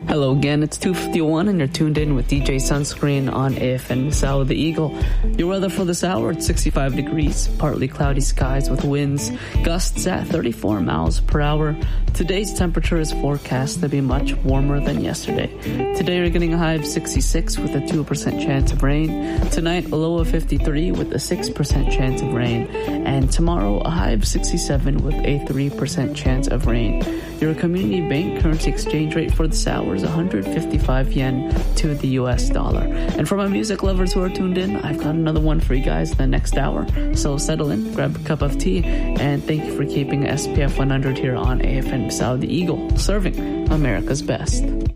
Hello again, it's 2:51 and you're tuned in with DJ Sunscreen on AFN Misao the Eagle. Your weather for this hour, it's 65 degrees, partly cloudy skies with winds, gusts at 34 miles per hour. Today's temperature is forecast to be much warmer than yesterday. Today you're getting a high of 66 with a 2% chance of rain. Tonight a low of 53 with a 6% chance of rain. And tomorrow a high of 67 with a 3% chance of rain. Your community bank currency exchange rate for this hour is 155 yen to the US dollar. And for my music lovers who are tuned in, I've got another one for you guys in the next hour. So settle in, grab a cup of tea, and thank you for keeping SPF 100 here on AFN Misao the Eagle, serving America's best.